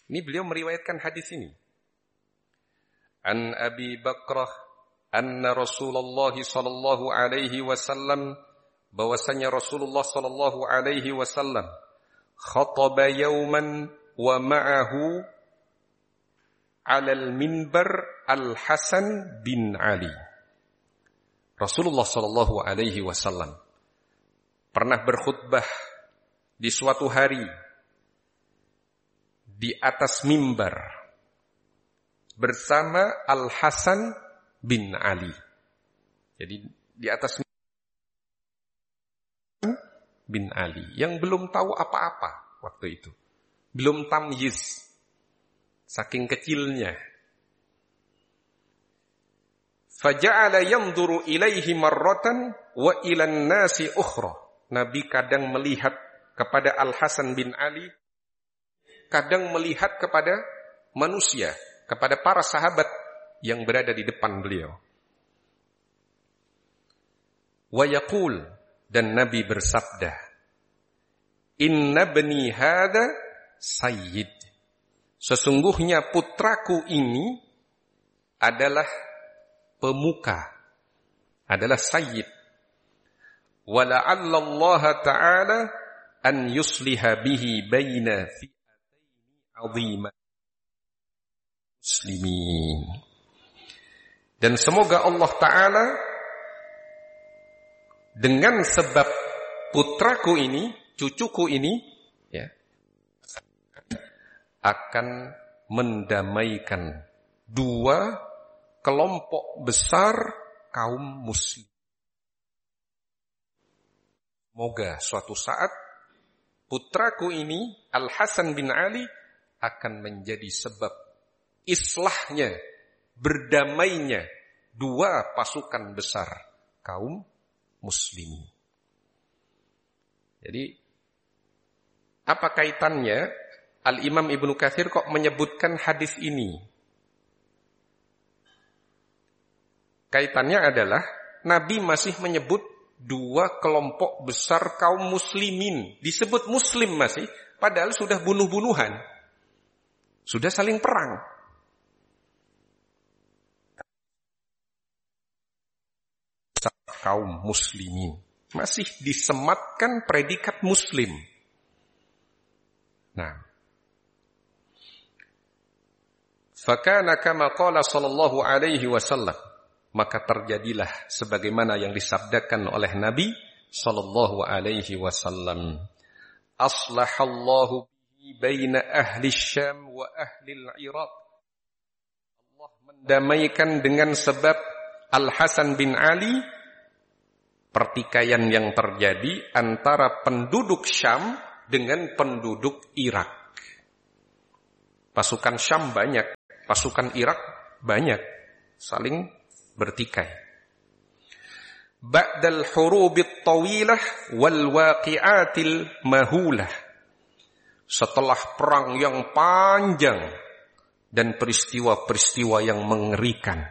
Ini beliau meriwayatkan hadis ini. An Abi Bakrah anna Rasulullah sallallahu alaihi wasallam, bahwasanya Rasulullah sallallahu alaihi wasallam khataba yawman wa ma'ahu 'alal minbar Al-Hasan bin Ali. Rasulullah sallallahu alaihi wasallam pernah berkhutbah di suatu hari di atas mimbar bersama Al-Hasan bin Ali. Jadi di atas bin Ali yang belum tahu apa-apa waktu itu. Belum tamyiz. Saking kecilnya. Faja'ala yanzuru ilaihi marratan wa ilan nasi ukhra. Nabi kadang melihat kepada Al-Hasan bin Ali, kadang melihat kepada manusia, kepada para sahabat yang berada di depan beliau. Wa yaqul, dan Nabi bersabda, inna bani hadha sayyid. Sesungguhnya putraku ini adalah pemuka, adalah sayyid. Wa la'alla Allah ta'ala an yusliha bihi baina fi'ataini 'azimah muslimin. Dan semoga Allah Ta'ala dengan sebab putraku ini, cucuku ini, ya, akan mendamaikan dua kelompok besar kaum muslim. Semoga suatu saat putraku ini, Al-Hasan bin Ali, akan menjadi sebab islahnya, berdamainya dua pasukan besar kaum muslimin. Jadi, apa kaitannya Al-Imam Ibnu Katsir kok menyebutkan hadis ini? Kaitannya adalah Nabi masih menyebut dua kelompok besar kaum muslimin. Disebut muslim masih, padahal sudah bunuh-bunuhan. Sudah saling perang. Kaum muslimin. Masih disematkan predikat muslim. Nah. Fakana kama qala sallallahu alaihi wasallam. Maka terjadilah sebagaimana yang disabdakan oleh Nabi sallallahu alaihi wasallam. Aslahallahu bihi baina ahli Syam wa ahli al-Iraq. Allah mendamaikan dengan sebab Al-Hasan bin Ali pertikaian yang terjadi antara penduduk Syam dengan penduduk Irak. Pasukan Syam banyak, pasukan Irak banyak, saling bertikai. Ba'dal hurubit tawilah wal waqi'atil mahulah. Setelah perang yang panjang dan peristiwa-peristiwa yang mengerikan,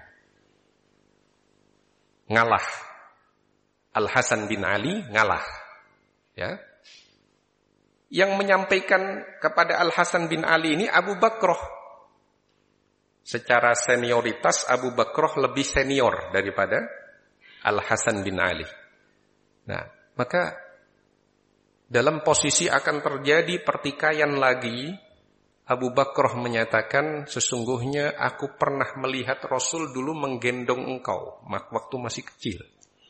ngalah. Al-Hasan bin Ali ngalah. Ya. Yang menyampaikan kepada Al-Hasan bin Ali ini Abu Bakrah. Secara senioritas Abu Bakrah lebih senior daripada Al-Hasan bin Ali. Nah, maka dalam posisi akan terjadi pertikaian lagi, Abu Bakrah menyatakan, sesungguhnya aku pernah melihat Rasul dulu menggendong engkau waktu masih kecil.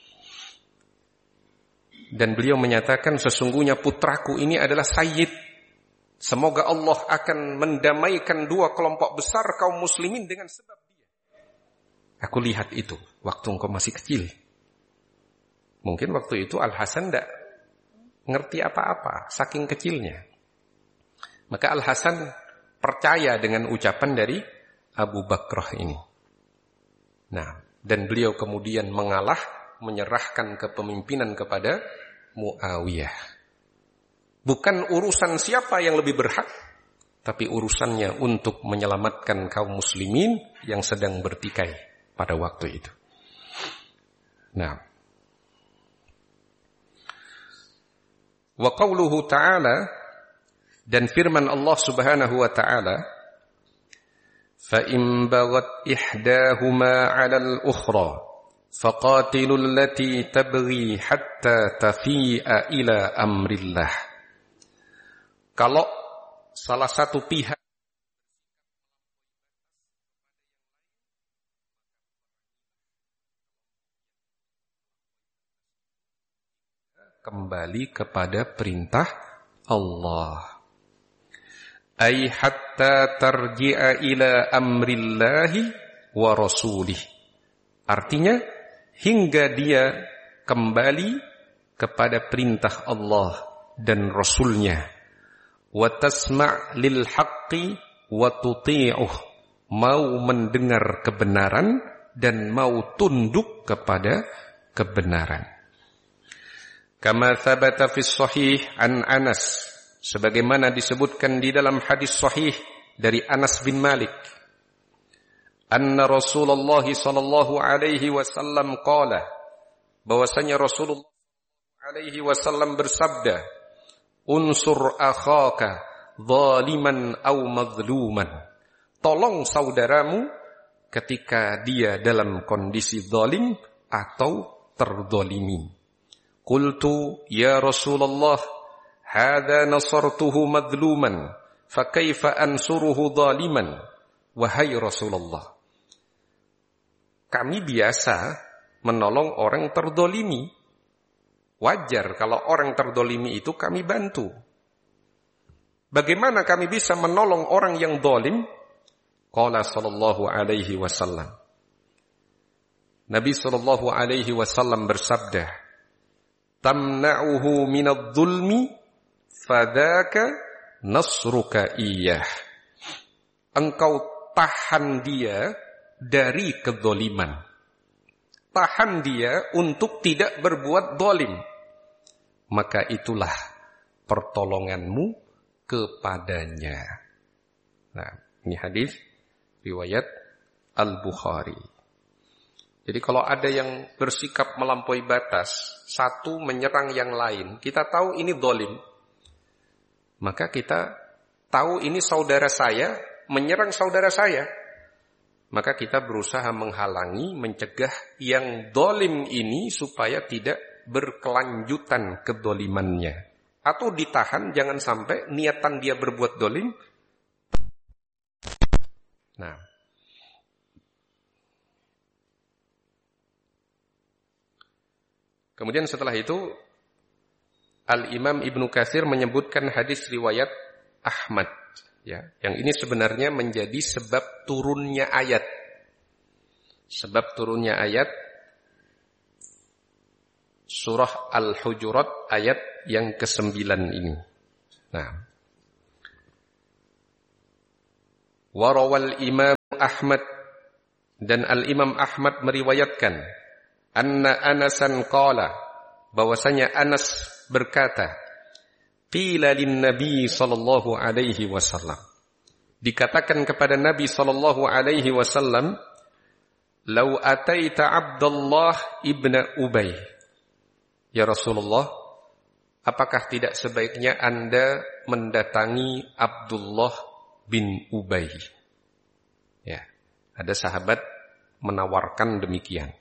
Dan beliau menyatakan, sesungguhnya putraku ini adalah sayyid. Semoga Allah akan mendamaikan dua kelompok besar kaum muslimin dengan sebab dia. Aku lihat itu waktu engkau masih kecil. Mungkin waktu itu Al-Hasan tidak ngerti apa-apa, saking kecilnya. Maka Al-Hasan percaya dengan ucapan dari Abu Bakrah ini. Nah, dan beliau kemudian mengalah, menyerahkan kepemimpinan kepada Muawiyah. Bukan urusan siapa yang lebih berhak, tapi urusannya untuk menyelamatkan kaum muslimin yang sedang bertikai pada waktu itu. Nah, wa qauluhu ta'ala Dan firman Allah Subhanahu wa taala, "Fa in baghat ihdahuma 'alal ukhra faqatilul lati tabghi hatta tafi'a ila amrillah." Kalau salah satu pihak kembali kepada perintah Allah, ay hatta tarji'a ila amrillahi wa rasulih. Artinya hingga dia kembali kepada perintah Allah dan Rasulnya. Wa tasma' lil haqqi wa tuti'uh, mau mendengar kebenaran dan mau tunduk kepada kebenaran. Kama thabata fi sahih an Anas, sebagaimana disebutkan di dalam hadis sahih dari Anas bin Malik, anna Rasulullah sallallahu alaihi wasallam qala, bahwasanya Rasulullah alaihi wasallam bersabda, unsur akhaka zaliman aw mazluman, tolong saudaramu ketika dia dalam kondisi zalim atau terdolimi. Qultu ya Rasulullah, hadza nasartuhu madluman, fa kaifa ansuruhu zaliman? Wahai Rasulullah, kami biasa menolong orang terdolimi. Wajar kalau orang terdolimi itu kami bantu. Bagaimana kami bisa menolong orang yang zalim? Qala sallallahu alaihi wasallam, Nabi sallallahu alaihi wasallam bersabda, tamna'uhu minadh-dhulmi fadzaka nasruka iyyah. Engkau tahan dia dari kedzaliman. Tahan dia untuk tidak berbuat zalim. Maka itulah pertolonganmu kepadanya. Nah, ini hadis riwayat Al-Bukhari. Jadi kalau ada yang bersikap melampaui batas, satu menyerang yang lain, kita tahu ini zalim. Maka kita tahu ini saudara saya menyerang saudara saya. Maka kita berusaha menghalangi, mencegah yang zalim ini supaya tidak berkelanjutan kedzalimannya. Atau ditahan, jangan sampai niatan dia berbuat zalim. Nah, kemudian setelah itu Al-Imam Ibnu Katsir menyebutkan hadis riwayat Ahmad, ya, yang ini sebenarnya menjadi sebab turunnya ayat. Sebab turunnya ayat surah Al-Hujurat ayat yang ke-9 ini. Nah, warawal Imam Ahmad, dan Al-Imam Ahmad meriwayatkan, anna Anasan qala, bahwasanya Anas berkata, qila lin Nabi sallallahu alaihi wasallam, dikatakan kepada Nabi sallallahu alaihi wasallam, lau ataita Abdullah ibna Ubay, ya Rasulullah, apakah tidak sebaiknya Anda mendatangi Abdullah bin Ubay? Ya, ada sahabat menawarkan demikian.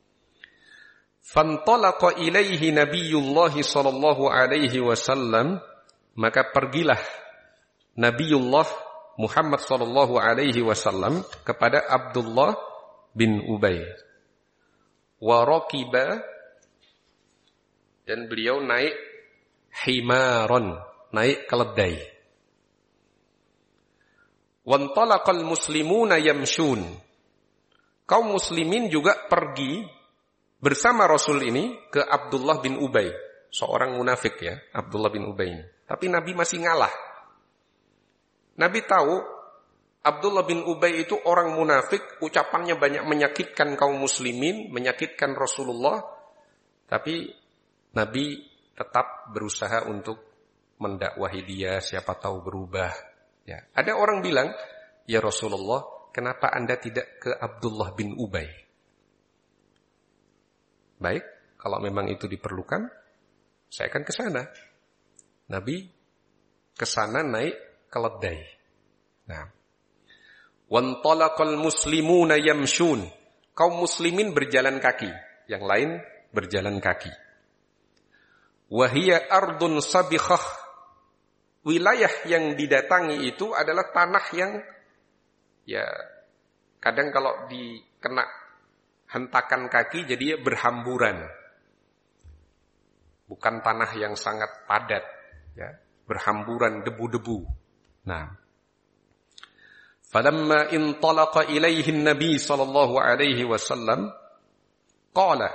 Fantalaqa ilaihi Nabiyullah sallallahu alaihi wasallam, maka pergilah Nabiullah Muhammad sallallahu alaihi wasallam kepada Abdullah bin Ubay. Wa raqiba, dan beliau naik himaron, naik keledai. Wantalaqal muslimuna yamshun, kaum muslimin juga pergi bersama Rasul ini ke Abdullah bin Ubay, seorang munafik ya, Abdullah bin Ubay ini. Tapi Nabi masih ngalah. Nabi tahu Abdullah bin Ubay itu orang munafik, ucapannya banyak menyakitkan kaum muslimin, menyakitkan Rasulullah, tapi Nabi tetap berusaha untuk mendakwahi dia, siapa tahu berubah. Ya, ada orang bilang, ya Rasulullah, kenapa Anda tidak ke Abdullah bin Ubay? Baik, kalau memang itu diperlukan, saya akan ke sana. Nabi ke sana naik keledai. Nah, wantalaqal muslimuna yamshun. Kaum muslimin berjalan kaki, yang lain berjalan kaki. Wa hiya ardun sabikhah. Wilayah yang didatangi itu adalah tanah yang ya kadang kalau dikena hentakan kaki jadi berhamburan. Bukan tanah yang sangat padat, ya, berhamburan debu-debu. Nah, falamma intalaqa ilaihi an-nabi sallallahu alaihi wasallam qala.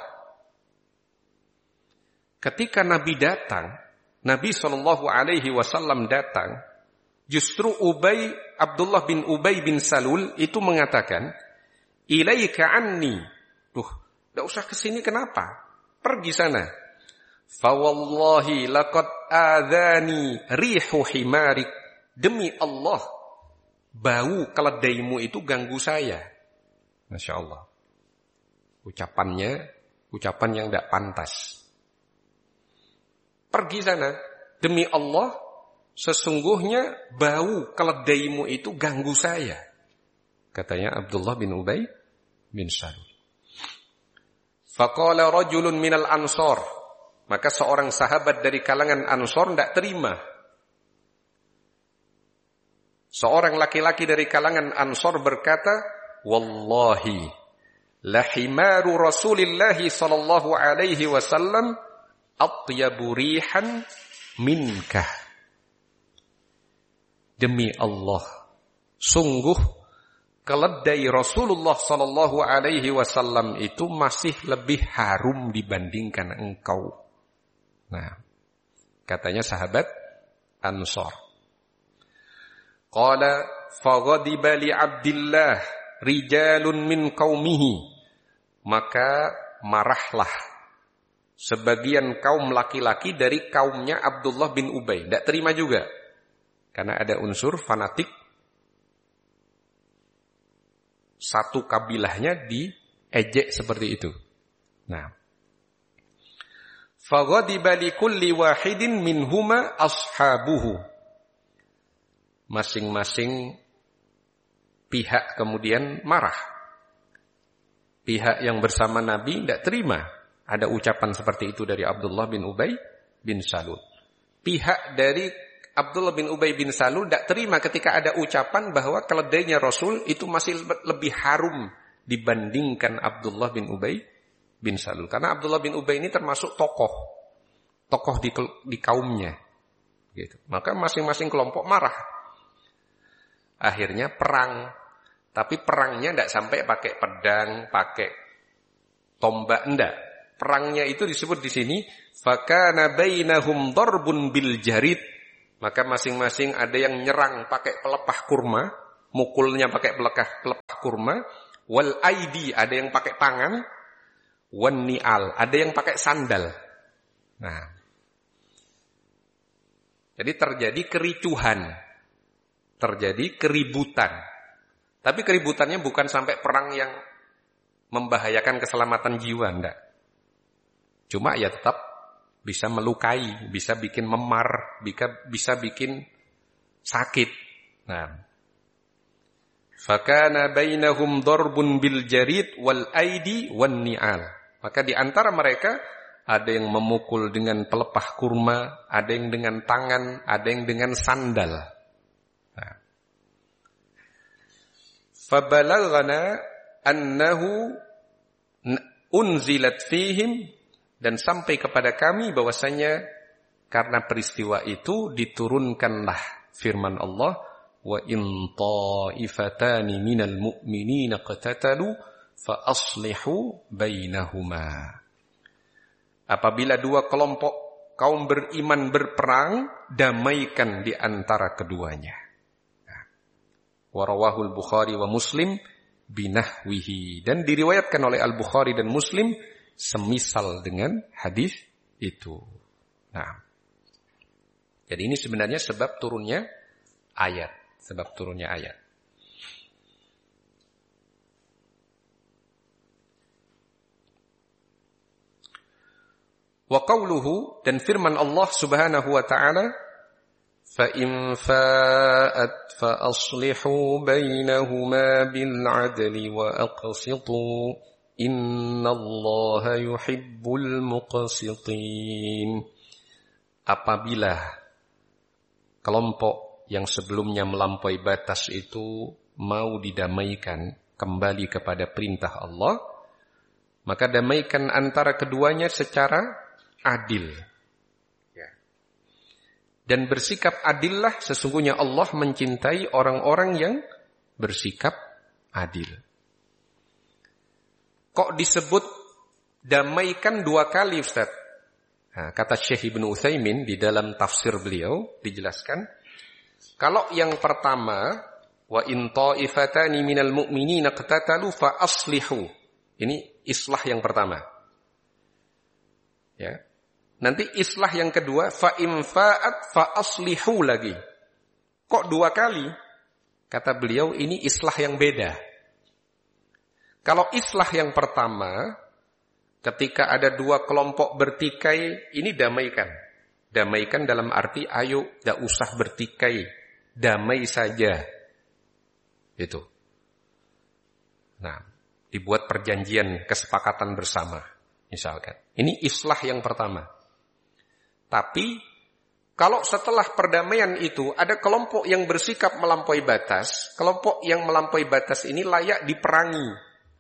Ketika Nabi datang, Nabi sallallahu alaihi wasallam datang, justru Abdullah bin Ubay bin Salul itu mengatakan, "Ilaika anni." Tuh, enggak usah ke sini kenapa? Pergi sana. Fa wallahi laqad adzani rihu himarik. Demi Allah, bau keledaimu itu ganggu saya. Masya Allah. Ucapan yang tidak pantas. Pergi sana. Demi Allah, sesungguhnya bau keledaimu itu ganggu saya. Katanya Abdullah bin Ubay bin Salul. Faqala rajulun minal ansor. Maka seorang sahabat dari kalangan Ansor tidak terima. Seorang laki-laki dari kalangan Ansor berkata, "Wallahi, lahimaru Rasulillahi sallallahu alaihi wasallam atyabu rihan minkah." Demi Allah, sungguh keledai Rasulullah sallallahu alaihi wasallam itu masih lebih harum dibandingkan engkau. Nah, katanya sahabat Ansor. Qala faghadiba li Abdillah rijalun min qaumihi. Maka marahlah sebagian kaum laki-laki dari kaumnya Abdullah bin Ubay. Tidak terima juga. Karena ada unsur fanatik. Satu kabilahnya diejek seperti itu. Nah, faghadiba li kulli wahidin minhuma ashabuhu. Masing-masing pihak kemudian marah. Pihak yang bersama Nabi tidak terima ada ucapan seperti itu dari Abdullah bin Ubay bin Salul. Pihak dari Abdullah bin Ubay bin Salul tidak terima ketika ada ucapan bahwa keledainya Rasul itu masih lebih harum dibandingkan Abdullah bin Ubay bin Salul. Karena Abdullah bin Ubay ini termasuk tokoh di kaumnya. Gitu. Maka masing-masing kelompok marah. Akhirnya perang. Tapi perangnya tidak sampai pakai pedang, pakai tombak, enggak. Perangnya itu disebut di sini, fakana bainahum darbun bil jarid. Maka masing-masing ada yang nyerang pakai pelepah kurma, mukulnya pakai pelepah kurma, wal aidi ada yang pakai tangan, wan ni'al ada yang pakai sandal. Nah, jadi terjadi kericuhan, terjadi keributan. Tapi keributannya bukan sampai perang yang membahayakan keselamatan jiwa, enggak. Cuma ya tetap bisa melukai, bisa bikin memar, bisa bikin sakit. Nah, fakana bainahum darbun bil jarid wal aidi wan ni'al. Maka di antara mereka ada yang memukul dengan pelepah kurma, ada yang dengan tangan, ada yang dengan sandal. Nah. Fabalaghana annahu unzilat fihim, dan sampai kepada kami bahwasanya karena peristiwa itu diturunkanlah firman Allah, wa in ta'ifatani minal mu'minina qatatalu fa aslihu bainahuma. Apabila dua kelompok kaum beriman berperang, damaikan di antara keduanya. Wa rawahul Bukhari wa Muslim binahwihi, dan diriwayatkan oleh Al-Bukhari dan Muslim semisal dengan hadis itu. Nah, jadi ini sebenarnya sebab turunnya ayat. Wa qawluhu, dan firman Allah subhanahu wa ta'ala, فَإِنْ فَاءَتْ فَأَصْلِحُوا بَيْنَهُمَا بِالْعَدْلِ وَأَقْسِطُوا إِنَّ اللَّهَ يُحِبُّ الْمُقْسِطِينَ. Apabila kelompok yang sebelumnya melampaui batas itu mau didamaikan kembali kepada perintah Allah, maka damaikan antara keduanya secara adil. Dan bersikap adillah, sesungguhnya Allah mencintai orang-orang yang bersikap adil. Kok disebut damaikan dua kali, Ustaz? Nah, kata Syekh Ibnu Utsaimin di dalam tafsir beliau dijelaskan, kalau yang pertama, wa in ta'ifatani minal mu'minina qatatalu fa aslihu. Ini islah yang pertama. Ya. Nanti islah yang kedua, fa in fa'at fa aslihu lagi. Kok dua kali? Kata beliau, ini islah yang beda. Kalau islah yang pertama, ketika ada dua kelompok bertikai, ini damaikan. Damaikan dalam arti, ayo, tidak usah bertikai. Damai saja. Itu. Nah, dibuat perjanjian, kesepakatan bersama. Misalkan. Ini islah yang pertama. Tapi, kalau setelah perdamaian itu, ada kelompok yang bersikap melampaui batas, kelompok yang melampaui batas ini layak diperangi.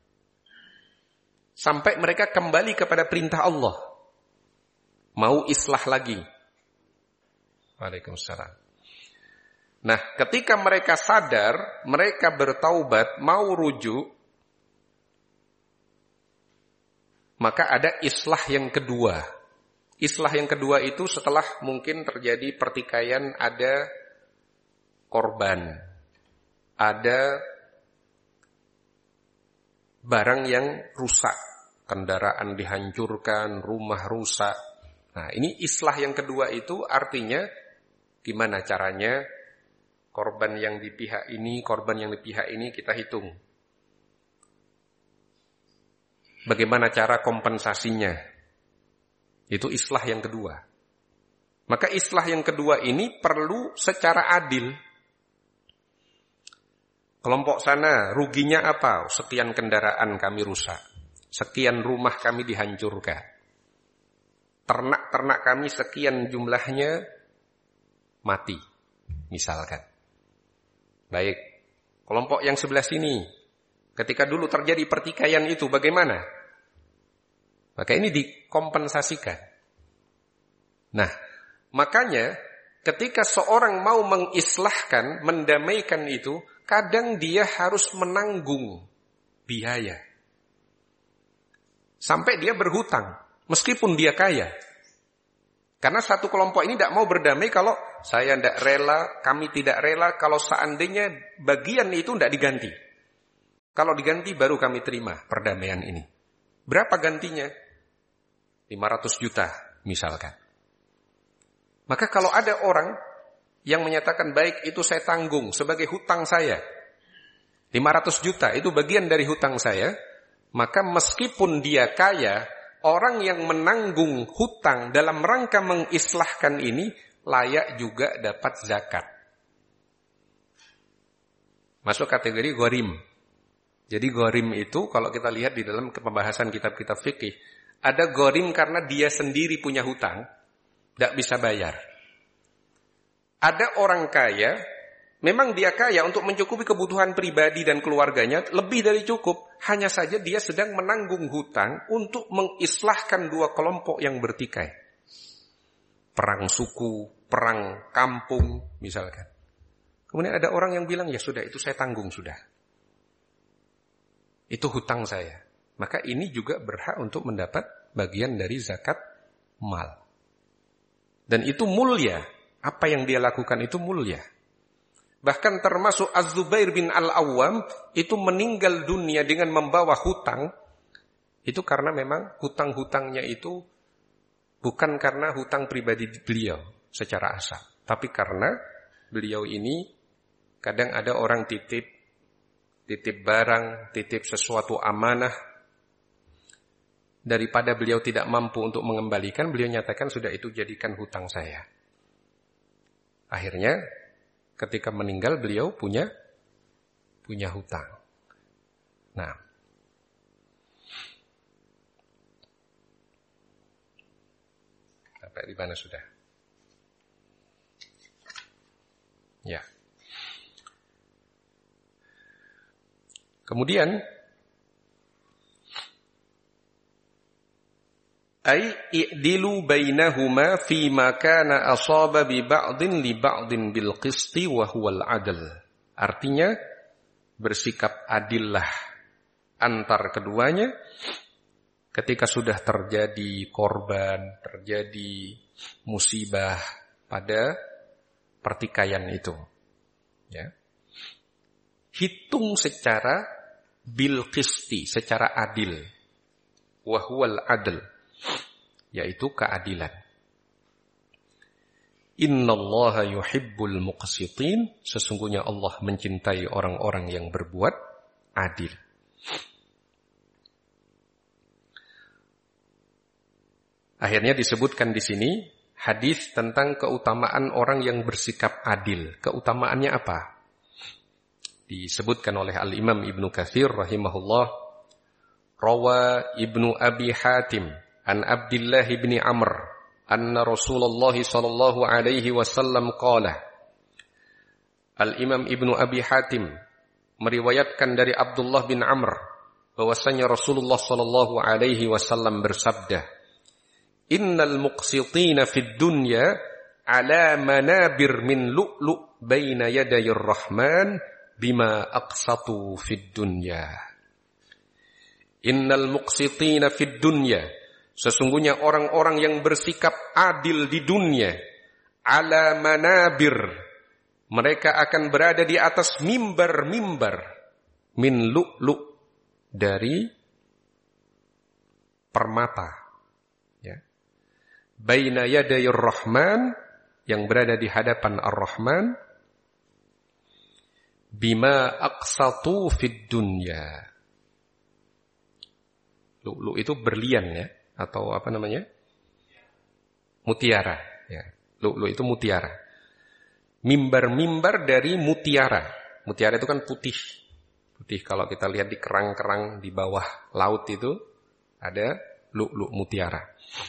Sampai mereka kembali kepada perintah Allah. Mau islah lagi. Waalaikumsalam. Nah, ketika mereka sadar, mereka bertaubat, mau rujuk, maka ada islah yang kedua. Islah yang kedua itu setelah mungkin terjadi pertikaian, ada korban, ada barang yang rusak, kendaraan dihancurkan, rumah rusak. Nah, ini islah yang kedua itu artinya gimana caranya korban yang di pihak ini, korban yang di pihak ini kita hitung. Bagaimana cara kompensasinya? Itu islah yang kedua. Maka islah yang kedua ini perlu secara adil. Kelompok sana ruginya apa? Sekian kendaraan kami rusak. Sekian rumah kami dihancurkan. Ternak-ternak kami sekian jumlahnya mati. Misalkan. Baik. Kelompok yang sebelah sini. Ketika dulu terjadi pertikaian itu bagaimana? Maka ini dikompensasikan. Nah, makanya ketika seorang mau mengislahkan, mendamaikan itu, kadang dia harus menanggung biaya. Sampai dia berhutang, meskipun dia kaya. Karena satu kelompok ini tidak mau berdamai kalau saya tidak rela, kami tidak rela, kalau seandainya bagian itu tidak diganti. Kalau diganti baru kami terima perdamaian ini. Berapa gantinya? 500 juta misalkan. Maka kalau ada orang yang menyatakan baik itu saya tanggung sebagai hutang saya. 500 juta itu bagian dari hutang saya. Maka meskipun dia kaya, orang yang menanggung hutang dalam rangka mengislahkan ini layak juga dapat zakat. Masuk kategori gharim. Jadi gharim itu kalau kita lihat di dalam pembahasan kitab-kitab fikih, ada gharim karena dia sendiri punya hutang, tidak bisa bayar. Ada orang kaya, memang dia kaya untuk mencukupi kebutuhan pribadi dan keluarganya, lebih dari cukup. Hanya saja dia sedang menanggung hutang untuk mengislahkan dua kelompok yang bertikai. Perang suku, perang kampung, misalkan. Kemudian ada orang yang bilang, ya sudah itu saya tanggung sudah. Itu hutang saya. Maka ini juga berhak untuk mendapat bagian dari zakat mal. Dan itu mulia. Apa yang dia lakukan itu mulia. Bahkan termasuk Az-Zubair bin Al-Awwam itu meninggal dunia dengan membawa hutang. Itu karena memang hutang-hutangnya itu bukan karena hutang pribadi beliau secara asal. Tapi karena beliau ini kadang ada orang titip barang, titip sesuatu amanah. Daripada beliau tidak mampu untuk mengembalikan, beliau nyatakan sudah itu jadikan hutang saya. Akhirnya ketika meninggal beliau punya hutang. Nah, sampai di mana sudah? Ya. Kemudian ay i'dilu bainahuma fi ma kana asaba bi ba'din li ba'din bil qisti wa huwal adl. Artinya bersikap adillah antar keduanya ketika sudah terjadi korban, terjadi musibah pada pertikaian itu. Ya. Hitung secara bil qisti, secara adil. Wa huwal adl, yaitu keadilan. Innallaha yuhibbul muqsitin, sesungguhnya Allah mencintai orang-orang yang berbuat adil. Akhirnya disebutkan di sini hadis tentang keutamaan orang yang bersikap adil. Keutamaannya apa? Disebutkan oleh Al-Imam Ibnu Katsir rahimahullah, rawa Ibnu Abi Hatim an Abdullah bin Amr anna Rasulullah sallallahu alaihi wasallam qala. Al-Imam Ibnu Abi Hatim meriwayatkan dari Abdullah bin Amr bahwasanya Rasulullah sallallahu alaihi wasallam bersabda, innal muqsitina fid dunya ala manabir min lu'lu' baina yadayir rahman bima aqsatu fid dunya. Innal muqsitina fid dunya, sesungguhnya orang-orang yang bersikap adil di dunia, ala manabir, mereka akan berada di atas mimbar-mimbar min lu'lu', dari permata, ya. Baina yadayir rahman, yang berada di hadapan ar-Rahman, bima aqsatu fid dunya. Lu'lu' itu berlian, ya, atau apa namanya? Mutiara, ya. Lu'lu' itu mutiara. Mimbar-mimbar dari mutiara. Mutiara itu kan putih. Putih, kalau kita lihat di kerang-kerang di bawah laut itu ada lu'lu' mutiara.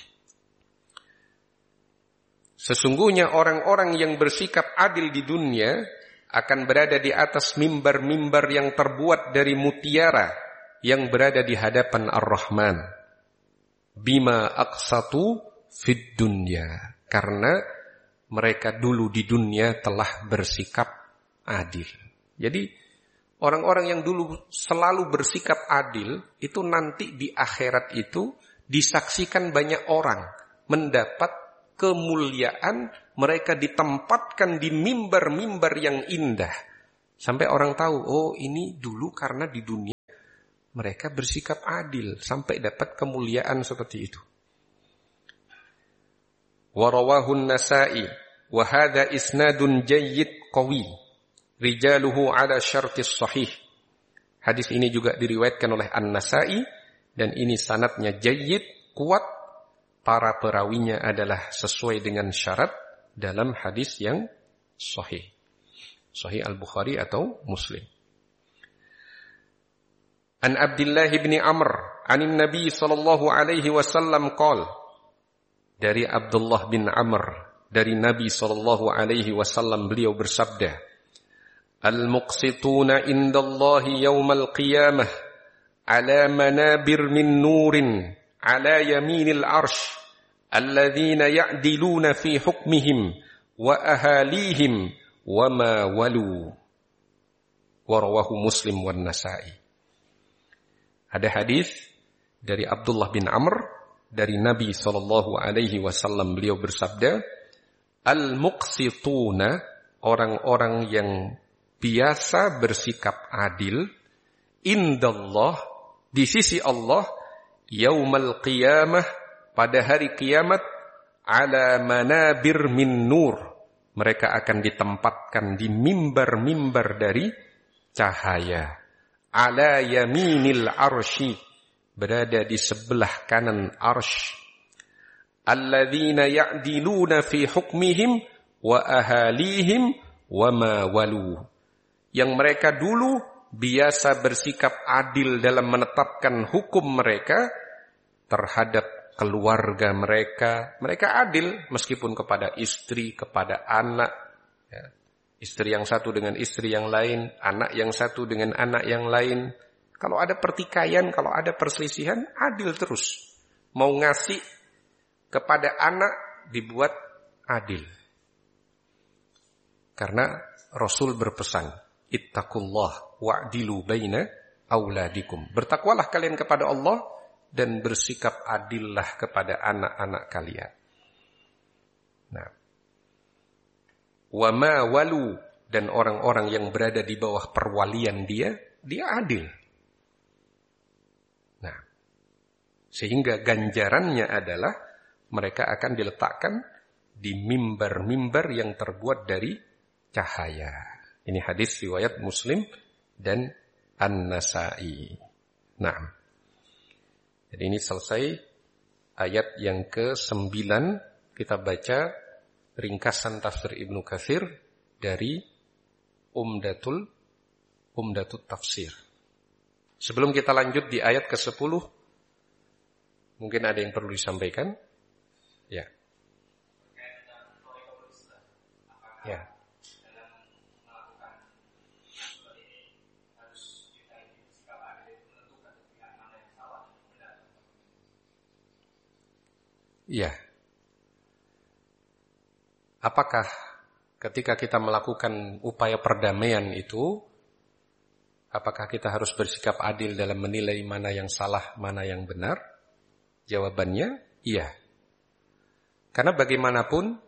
Sesungguhnya orang-orang yang bersikap adil di dunia akan berada di atas mimbar-mimbar yang terbuat dari mutiara yang berada di hadapan Ar-Rahman. Bima aqsatu fid dunya, karena mereka dulu di dunia telah bersikap adil. Jadi orang-orang yang dulu selalu bersikap adil itu nanti di akhirat itu disaksikan banyak orang, mendapat kemuliaan, mereka ditempatkan di mimbar-mimbar yang indah. Sampai orang tahu, oh ini dulu karena di dunia mereka bersikap adil, sampai dapat kemuliaan seperti itu. Warawahun Nasa'i, wa hadha isnadun jayyid qawi, rijaluhu ala syartis sahih. Hadis ini juga diriwayatkan oleh An-Nasa'i, dan ini sanadnya jayyid, kuat, para perawinya adalah sesuai dengan syarat dalam hadis yang sahih. Sahih Al-Bukhari atau Muslim. An Abdullah bin Amr anin Nabi sallallahu alaihi wasallam qala, dari Abdullah bin Amr dari Nabi sallallahu alaihi wasallam beliau bersabda, al-muqsituna indallahi yaumal qiyamah ala manabir min nurin ala yaminil arsh alladzina ya'diluna fi hukmihim wa ahalihim wa ma walu. Warawahu Muslim wan Nasa'i. Ada hadis dari Abdullah bin Amr dari Nabi sallallahu alaihi wasallam, beliau bersabda, al-muqsituna, orang-orang yang biasa bersikap adil, indallah, di sisi Allah, yaumal qiyamah, pada hari kiamat, ala manabir min nur, mereka akan ditempatkan di mimbar-mimbar dari cahaya. Ala yaminil arsy, berada di sebelah kanan arsy. Alladzina ya'diluna fi hukmihim wa ahalihim wa ma walu. Yang mereka dulu biasa bersikap adil dalam menetapkan hukum mereka terhadap keluarga mereka. Mereka adil meskipun kepada istri, kepada anak. Ya. Istri yang satu dengan istri yang lain, anak yang satu dengan anak yang lain. Kalau ada pertikaian, kalau ada perselisihan, adil terus. Mau ngasih kepada anak dibuat adil. Karena Rasul berpesan, ittaqullah wa'dilu baina auladikum. Bertakwalah kalian kepada Allah dan bersikap adillah kepada anak-anak kalian. Nah, wa ma walu, dan orang-orang yang berada di bawah perwalian dia adil. Nah, sehingga ganjarannya adalah mereka akan diletakkan di mimbar-mimbar yang terbuat dari cahaya. Ini hadis riwayat Muslim dan An-Nasa'i. Nah, jadi ini selesai ayat yang ke-9. Kita baca ringkasan tafsir Ibnu Katsir dari Umdatul Tafsir. Sebelum kita lanjut di ayat ke-10, mungkin ada yang perlu disampaikan? Ya. Ya. Ya. Apakah ketika kita melakukan upaya perdamaian itu, apakah kita harus bersikap adil dalam menilai mana yang salah, mana yang benar? Jawabannya, iya. Karena bagaimanapun,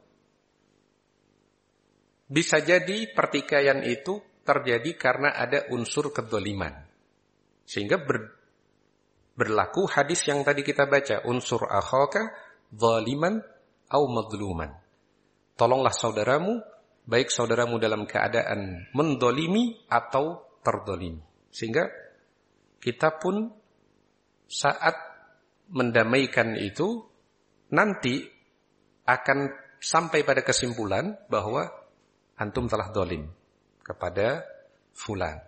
bisa jadi pertikaian itu terjadi karena ada unsur kedzaliman. Sehingga berlaku hadis yang tadi kita baca, unsur akhaka zaliman au madluman. Tolonglah saudaramu, baik saudaramu dalam keadaan mendolimi atau terdolimi. Sehingga kita pun saat mendamaikan itu nanti akan sampai pada kesimpulan bahwa antum telah dolim kepada fulan.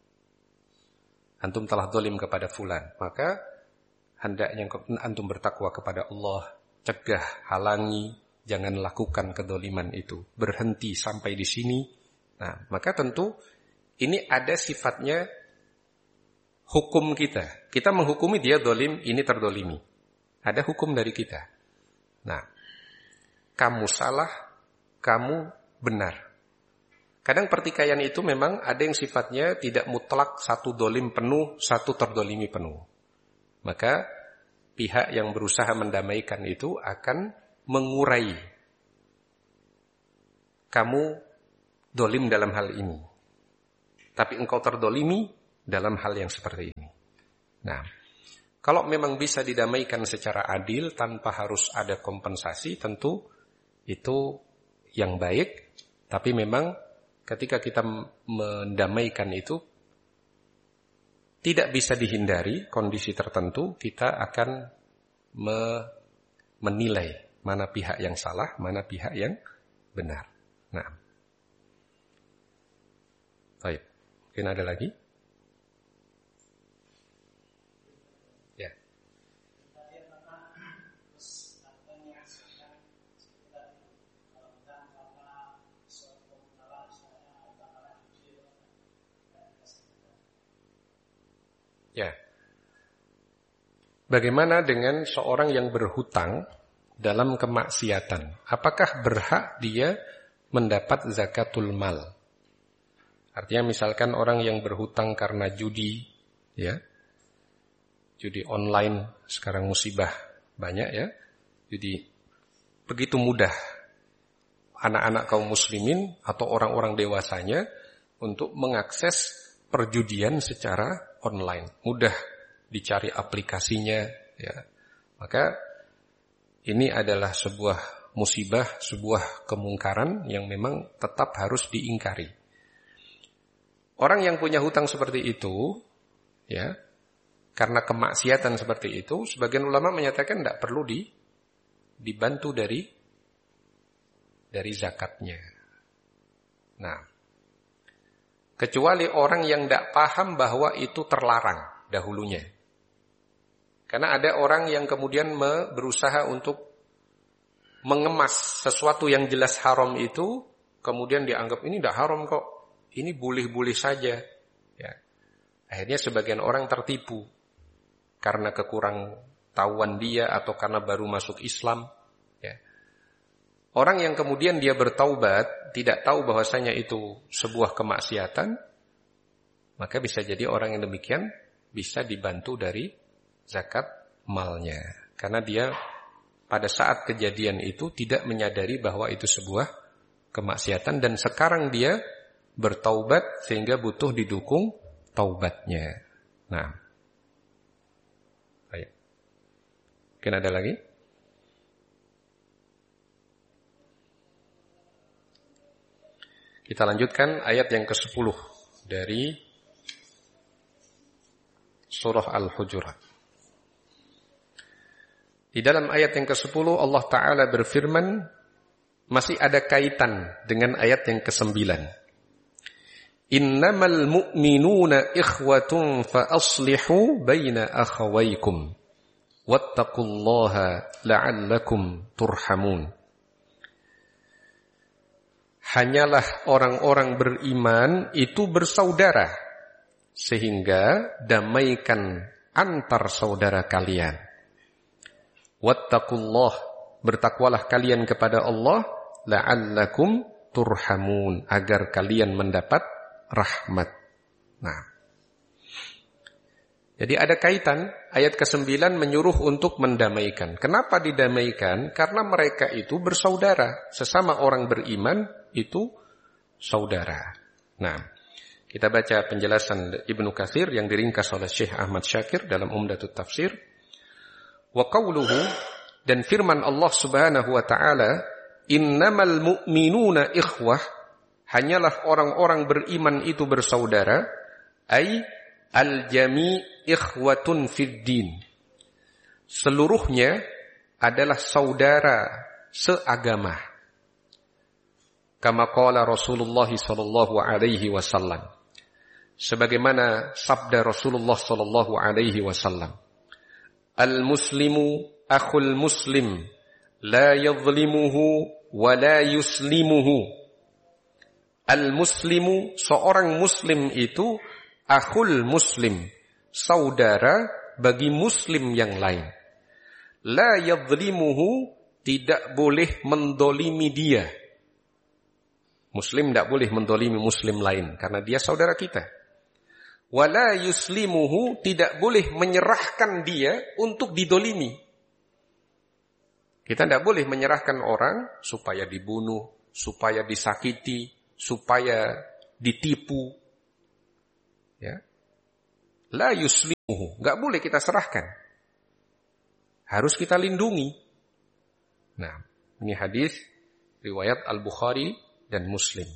Antum telah dolim kepada fulan. Maka hendaknya antum bertakwa kepada Allah. Cegah, halangi, jangan lakukan kedoliman itu. Berhenti sampai di sini. Nah, maka tentu ini ada sifatnya hukum kita. Kita menghukumi dia dolim, ini terdolimi. Ada hukum dari kita. Nah, kamu salah, kamu benar. Kadang pertikaian itu memang ada yang sifatnya tidak mutlak, satu dolim penuh, satu terdolimi penuh. Maka pihak yang berusaha mendamaikan itu akan mengurai. Kamu dolim dalam hal ini, tapi engkau terdolimi dalam hal yang seperti ini. Nah, kalau memang bisa didamaikan secara adil tanpa harus ada kompensasi, tentu itu yang baik. Tapi memang ketika kita mendamaikan itu tidak bisa dihindari kondisi tertentu, kita akan menilai mana pihak yang salah, mana pihak yang benar. Nah, baik. Mungkin ada lagi? Ya. Ya. Bagaimana dengan seorang yang berhutang dalam kemaksiatan? Apakah berhak dia mendapat zakatul mal? Artinya misalkan orang yang berhutang karena judi, ya. Judi online sekarang musibah banyak, ya. Jadi begitu mudah anak-anak kaum muslimin atau orang-orang dewasanya untuk mengakses perjudian secara online. Mudah dicari aplikasinya, ya. Maka ini adalah sebuah musibah, sebuah kemungkaran yang memang tetap harus diingkari. Orang yang punya hutang seperti itu, ya, karena kemaksiatan seperti itu, sebagian ulama menyatakan tidak perlu dibantu dari dari zakatnya. Nah, kecuali orang yang tidak paham bahwa itu terlarang dahulunya. Karena ada orang yang kemudian berusaha untuk mengemas sesuatu yang jelas haram itu, kemudian dianggap ini tidak haram kok, ini boleh-boleh saja. Ya. Akhirnya sebagian orang tertipu karena kekurang tahuan dia atau karena baru masuk Islam. Ya. Orang yang kemudian dia bertaubat, tidak tahu bahwasanya itu sebuah kemaksiatan, maka bisa jadi orang yang demikian bisa dibantu dari zakat malnya. Karena dia pada saat kejadian itu tidak menyadari bahwa itu sebuah kemaksiatan dan sekarang dia bertaubat sehingga butuh didukung taubatnya. Nah, ayo. Mungkin ada lagi? Kita lanjutkan ayat yang ke-10 dari surah Al-Hujurat. Di dalam ayat yang ke-10 Allah Ta'ala berfirman, masih ada kaitan dengan ayat yang ke-9. Innamal mu'minuna ikhwatun fa aslihu baina akhawaykum wattaqullaha la'allakum turhamun. Hanyalah orang-orang beriman itu bersaudara, sehingga damaikan antar saudara kalian. Wattaqullah, bertakwalah kalian kepada Allah, la'allakum turhamun, agar kalian mendapat rahmat. Nah, jadi ada kaitan, ayat ke-9 menyuruh untuk mendamaikan. Kenapa didamaikan? Karena mereka itu bersaudara, sesama orang beriman itu saudara. Nah, kita baca penjelasan Ibnu Katsir yang diringkas oleh Syekh Ahmad Syakir dalam Umdatut Tafsir. Wa qawluhu, dan firman Allah Subhanahu wa taala, innamal mu'minuna ikhwah, hanyalah orang-orang beriman itu bersaudara, ay al-jami' ikhwatun fid din. Seluruhnya adalah saudara seagama. Kama qala Rasulullah sallallahu alaihi wasallam. Sebagaimana sabda Rasulullah sallallahu alaihi wasallam. Al-muslimu akhul muslim, la yadhlimuhu wa la yuslimuhu. Al-muslimu, seorang muslim itu akhul muslim, saudara bagi muslim yang lain. La yadhlimuhu, tidak boleh mendolimi dia. Muslim tidak boleh mendolimi muslim lain karena dia saudara kita. Wala yuslimuhu, tidak boleh menyerahkan dia untuk didolimi. Kita tidak boleh menyerahkan orang supaya dibunuh, supaya disakiti, supaya ditipu. Ya. La yuslimuhu, enggak boleh kita serahkan. Harus kita lindungi. Nah, ini hadis riwayat Al-Bukhari dan Muslim.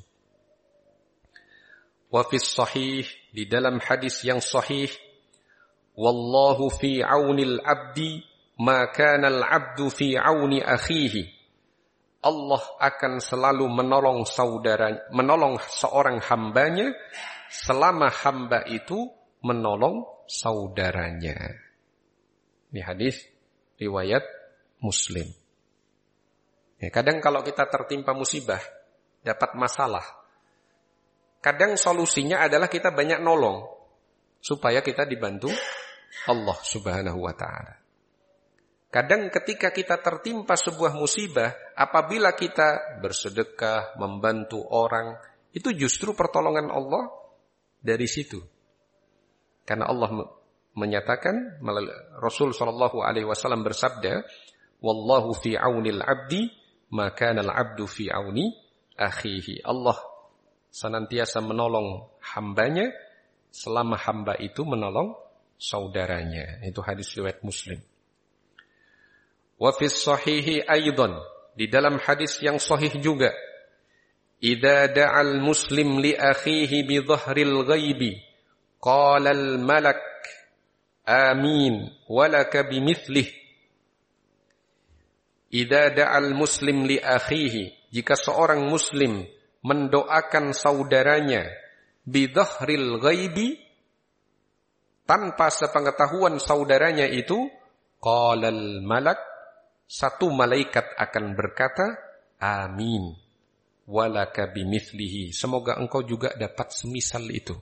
Wa fis sahih, di dalam hadis yang sahih, wallahu fi aunil abdi ma kana al-abdu fi auni akhihi. Allah akan selalu menolong seorang hambanya selama hamba itu menolong saudaranya. Ini hadis riwayat Muslim. Ya, kadang kalau kita tertimpa musibah, dapat masalah, kadang solusinya adalah kita banyak nolong supaya kita dibantu Allah Subhanahu wa taala. Kadang ketika kita tertimpa sebuah musibah, apabila kita bersedekah, membantu orang, itu justru pertolongan Allah dari situ. Karena Allah menyatakan, Rasul sallallahu alaihi wasallam bersabda, wallahu fi aunil abdi ma kana al-abdu fi auni akhihi. Allah senantiasa menolong hambanya selama hamba itu menolong saudaranya. Itu hadis riwayat Muslim. Wa fis sahihi aidan, di dalam hadis yang sahih juga, idza da'al muslim li akhihi bi dhahril ghaibi qala al malak amin wa laka bimithlihi. Idza da'al muslim li akhihi, jika seorang muslim mendoakan saudaranya bidhahril ghaibi, tanpa sepengetahuan saudaranya itu, qalal malak, satu malaikat akan berkata, amin, walaka bimithlihi, semoga engkau juga dapat semisal itu.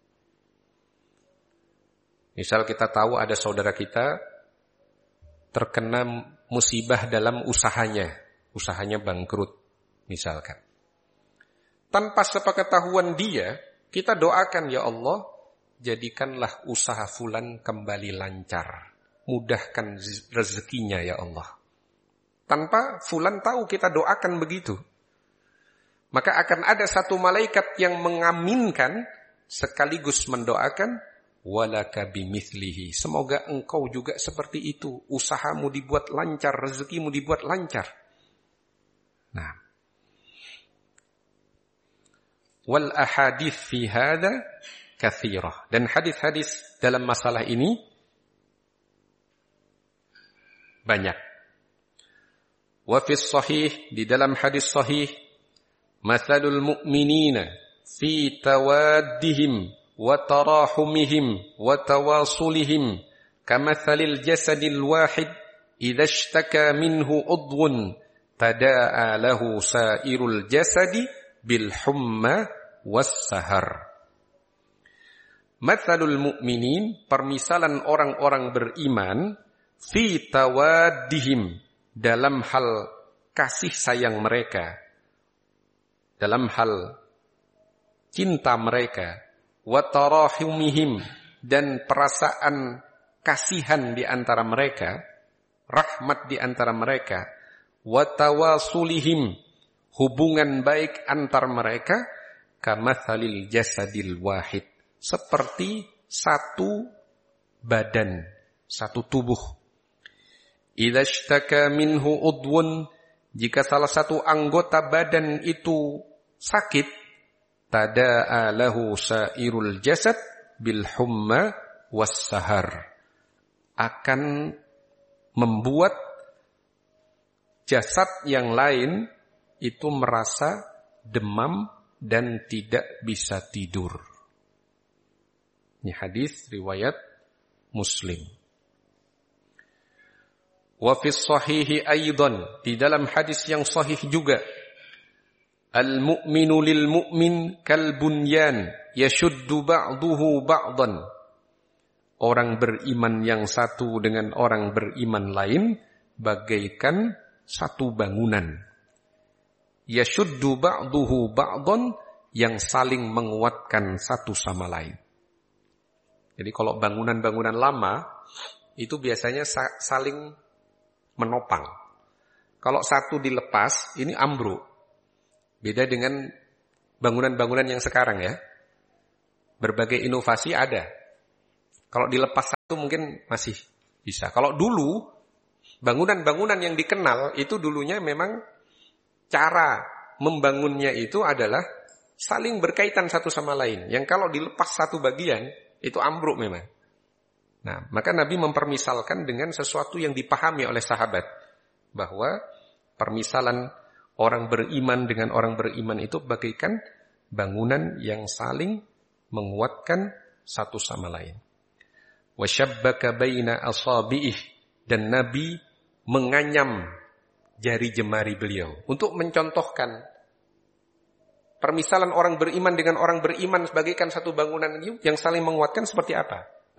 Misal kita tahu ada saudara kita terkena musibah dalam usahanya bangkrut misalkan. Tanpa sepengetahuan dia, kita doakan, ya Allah, jadikanlah usaha fulan kembali lancar, mudahkan rezekinya ya Allah. Tanpa fulan tahu, kita doakan begitu. Maka akan ada satu malaikat yang mengaminkan sekaligus mendoakan, walaka bimithlihi, semoga engkau juga seperti itu, usahamu dibuat lancar, rezekimu dibuat lancar. Nah, wal ahadits fi hadza katsirah, dan hadis-hadis dalam masalah ini banyak. Wa fi sahih, di dalam hadis sahih, mathalul mu'minina fi tawaddihim wa tarahumihim wa tawasulihim kamathalil jasadil wahid idza ishtaka minhu udwun tada'a lahu sairul jasadi bil humma was sahar. Mathalul mu'minin, permisalan orang-orang beriman, fi tawaddihim, dalam hal kasih sayang mereka, dalam hal cinta mereka, wa tarahumihim, dan perasaan kasihan di antara mereka, rahmat di antara mereka, wa tawasulihim, hubungan baik antar mereka, kamathalil jasadil wahid, seperti satu badan, satu tubuh. Idza ishtaka minhu udwun, jika salah satu anggota badan itu sakit, tada'a lahu sairul jasad bil humma was sahar, akan membuat jasad yang lain itu merasa demam dan tidak bisa tidur. Ini hadis riwayat Muslim. Wa fi sahihi aidan, di dalam hadis yang sahih juga, al-mu'minu lil mu'min kal bunyan yashuddu ba'duhu ba'dan. Orang beriman yang satu dengan orang beriman lain bagaikan satu bangunan. Yashuddu ba'duhu ba'dan, yang saling menguatkan satu sama lain. Jadi kalau bangunan-bangunan lama itu biasanya saling menopang. Kalau satu dilepas, ini ambruk. Beda dengan bangunan-bangunan yang sekarang ya. Berbagai inovasi ada. Kalau dilepas satu mungkin masih bisa. Kalau dulu, bangunan-bangunan yang dikenal itu dulunya memang cara membangunnya itu adalah saling berkaitan satu sama lain. Yang kalau dilepas satu bagian, itu ambruk memang. Nah, maka Nabi mempermisalkan dengan sesuatu yang dipahami oleh sahabat. Bahwa permisalan orang beriman dengan orang beriman itu bagaikan bangunan yang saling menguatkan satu sama lain. Wasyabbaka baina asabi'ih, dan Nabi menganyam jari jemari beliau untuk mencontohkan permisalan orang beriman dengan orang beriman bagaikan satu bangunan yang saling menguatkan seperti apa.